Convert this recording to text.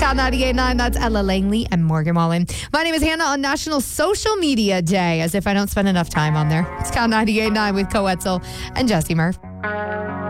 Count 98.9, that's Ella Langley and Morgan Wallen. My name is Hannah on National Social Media Day, as if I don't spend enough time on there. It's Count 98.9 with Co Etzel and Jesse Murph.